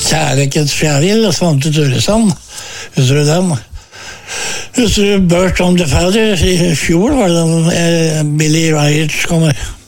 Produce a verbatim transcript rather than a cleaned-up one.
Kjærlighetens fjæril, Svante Tøresand. Husker du den? Husker du Bird on the Feather? I fjor var det den Billy Riot kommer.